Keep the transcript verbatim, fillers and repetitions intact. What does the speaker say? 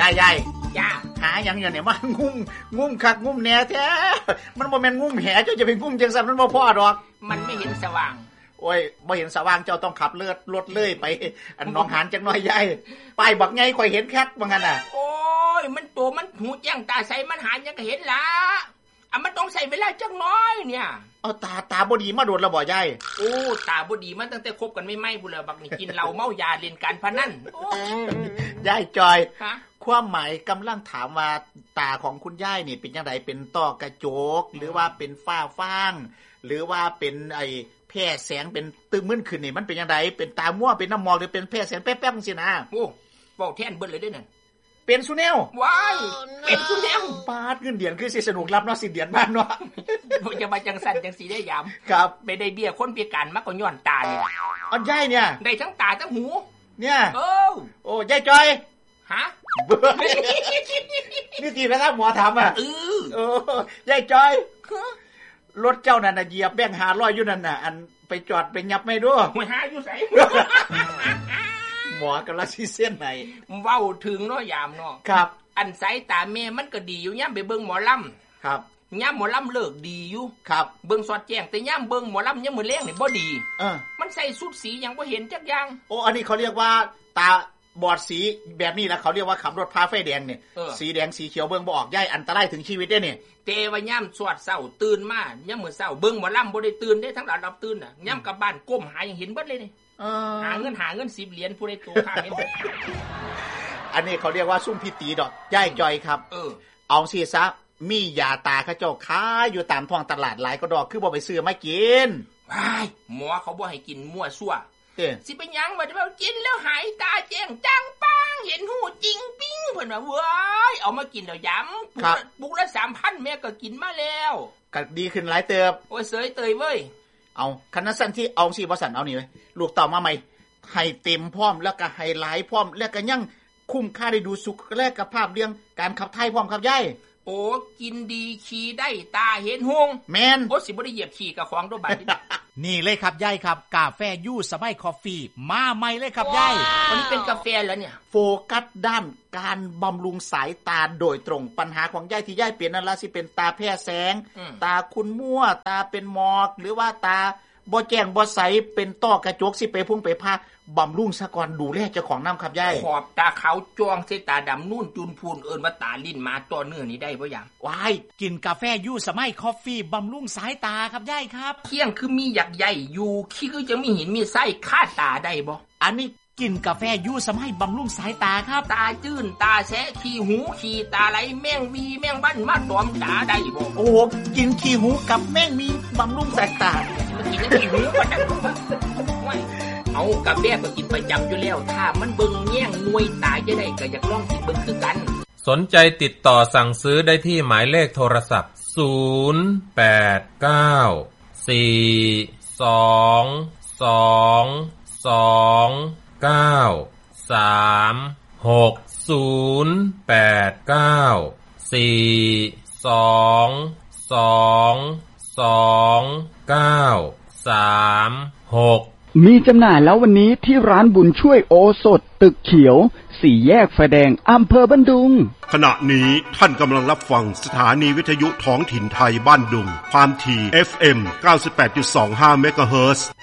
ายยายจ้าหาหยังอยู่เนี่ยมางุ้มงุ้มคักงุ้มแหน่แท้มันบ่แม่นงุ้มแหเจ้าจะไปงุ้มจังซั่นมันบ่พอดอกมันไม่เห็นสว่างโอ้ยบ่เห็นสว่างเจ้าต้องขับเลือดรถเลยไปอันหนองหานจักหน่อยยายป้ายบักใหญ่ข่อยเห็นคักว่างั้นน่ะโอ้ยมันตัวมันหูแจ้งตาใสมันหายังก็เห็นล่ะอ่ะมันต้องใส่เวลาจักน้อยเนี่ยเอาตาตาบ่ดีมาโดนแล้วบ่ยายโอ้ตาบ่ดีมันตั้งแต่คบกันไม่ไหม้พุ่นแล้วบักนี่กินเหล้าเมายาเล่นการพนันโอ้ยายจอยความหมายกำลังถามว่าตาของคุณยายนี่เป็นจังไดเป็นต้อกระจกหรือว่าเป็นฝ้าฟางหรือว่าเป็นไอ้แพร่แสงเป็นตึงมึนขึ้นนี่มันเป็นจังไดเป็นตามั่วเป็นน้ำหมอกหรือเป็นแพร่แสงแป๊บๆจังซี่นะโอ้เว้าแทนเบิดเลยเด้อนั่นเป็นซุแนวว้ายเป็นซุแนวปาดเงินเดือนคือสิสนุกรับเนาะสิเดือนบ้านเนาะบ่จะมาจังสั่นจังสิได้ยามครับไปได้เบี้ยคนพิการมาก็ย้อนตานี่อันยายเนี่ยได้ทั้งตาทั้งหูเนี่ยโอ้โอ้ยายจอยฮะนี่ทีนะครับหมอถามอ่ะเออโอ้ยายจอยรถเจ้านั่นน่ะเหยียบแบงค์ห้าร้อยอยู่นั่นน่ะอันไปจอดไปยับไม่ดูหัวหาอยู่ไสหมอกำลังสิเส้นไหนเว้าถึงเนาะยามเนาะครับอันสายตาแม่มันก็ดีอยู่ยามไปเบิ่งหมอลำครับยามหมอลำเลิกดีอยู่ครับเบิ่งสอดแจ้งแต่ยามเบิ่งหมอลำยามมื้อแลงนี่บ่ดีเออมันใส่ชุดสีหยังบ่เห็นจักอย่างโอ้อันนี้เขาเรียกว่าตาบอดสีแบบนี้แล้วเขาเรียกว่าขับรถพาไฟแดงเนี่ยสีแดงสีเขียวเบิ่งบ่ออกย่ายอันตรายถึงชีวิตได้เนี่ยแต่ว่ายามสวดเช้าตื่นมายามมื้อเช้าเบิ่งหมอลำบ่ได้ตื่นได้ทั้งหลายรับตื่นน่ะยามกลับบ้านก้มหายังเห็นเบิดเลยนี่เออหาเงินหาเงินสิบเหรียญผู้ใดโตข้างเห็นอันนี้เขาเรียกว่าซุ่มพิตีดอกย่ายจอยครับเออเอาสิซะมียาตาเขาเจ้าขายอยู่ตามท้องตลาดหลายก็ดอกคือบ่ไปซื้อมากินว้ายหมอเขาบ่ให้กินมั่วซั่วเด้สิเป็นหยังว่าจะว่ากินแล้วหายตาแจ้งจังปังเห็นหูจริงปิ้งเพิ่นว่าเว้ยเอามากินแล้วย้ำปุกละ สามพัน แม่ก็กินมาแล้วก็ดีขึ้นหลายเติบโอ้ยเสยเตยเว้ยเอาคันนั้นสั่นที่เอาสิบ่สั่นเอานี่เว้ยลูกเต่ามาใหม่ให้เต็มพร้อมแล้วก็ให้หลายพร้อมแล้วก็ยังคุ้มค่าได้ดูสุขแลกกับภาพเรื่องการขับถ่ายพร้อมครับยายโอ้กินดีขี่ได้ตาเห็นหงแม่นโอ้สิบ่ได้เหยียบขี่กับของโดบัดนี่เลยครับยายครับกาแฟยูสบายคอฟฟี่มาใหม่เลยครับยายวันนี้เป็นกาแฟแล้วเนี่ยโฟกัสด้านการบำรุงสายตาโดยตรงปัญหาของยายที่ยายเปลี่ยนนั่นล่ะสิเป็นตาแพ้แสงตาคุณมั่วตาเป็นหมอกหรือว่าตาบ่แจ้งบ่ใสเป็นต้อกระจกสิไปพุ่งไปพาบำรุงซะก่อนดูแลเจ้าของน้ำครับยายขอบตาขาวจ้องใส่ตาดำนุ่นจุนพูนเอิ้นว่าตาลิ้นมาตัวเนื้อนี้ได้บ่ยังว้ายกินกาแฟยูสมัยคอฟฟี่บำรุงสายตาครับยายครับเคียงคือมีหยักใหญ่อยู่ขี้คือจะมีหินมีไส้คาดตาได้บ่อันนี้กินกาแฟยูสมัยบำรุงสายตาครับตาจื้นตาแสะขี้หูขี้ตาไหลแมงวีแมงบ้านมาตอมตาได้บ่โอ้กินขี้หูกับแมงมีบำรุงสายตามันกินขี้หูก็ได้เอากาแฟก็กินประจำอยู่แล้วถ้ามันเบิ่งแย่งหน่วยตาจะได้ก็อยากลองกินเบิ่งคือกันสนใจติดต่อสั่งซื้อได้ที่หมายเลขโทรศัพท์ศูนย์ แปด เก้า สี่ สอง สอง สอง เก้า สาม หก ศูนย์ แปด เก้า สี่ สอง สอง สอง เก้า สาม หกมีจำหน่ายแล้ววันนี้ที่ร้านบุญช่วยโอสถตึกเขียวสี่แยกไฟแดงอำเภอบ้านดุงขณะนี้ท่านกำลังรับฟังสถานีวิทยุท้องถิ่นไทยบ้านดุงความถี่ เอฟ เอ็ม เก้าสิบแปดจุดสองห้า เมกะเฮิรตซ์